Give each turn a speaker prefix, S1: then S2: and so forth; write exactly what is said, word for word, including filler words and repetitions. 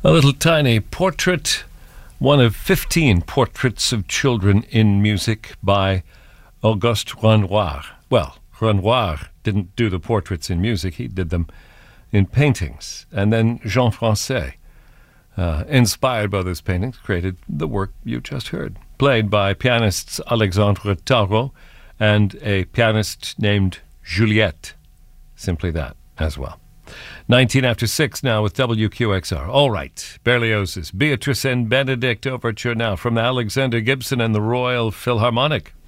S1: A little tiny portrait, one of fifteen portraits of children in music by Auguste Renoir. Well, Renoir didn't do the portraits in music, he did them in paintings. And then Jean Francais, uh, inspired by those paintings, created the work you just heard, played by pianists Alexandre Tarot and a pianist named Juliette. Simply that as well. nineteen after six now with W Q X R. All right, Berlioz' Beatrice and Benedict overture now from Alexander Gibson and the Royal Philharmonic.